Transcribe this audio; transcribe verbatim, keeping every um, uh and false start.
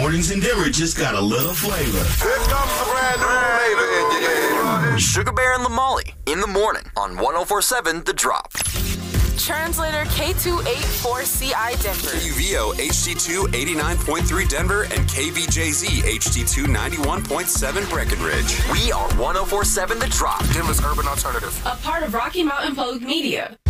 Mornings in Denver just got a little flavor. Here comes the brand new flavor. Yeah. Sugar Bear and Lamali in the morning on one oh four point seven The Drop. Translator K two eighty-four C I Denver. K U V O H D two eighty-nine point three Denver and K V J Z H D two ninety-one point seven Breckenridge. We are one oh four point seven The Drop, Denver's urban alternative. A part of Rocky Mountain Public Media.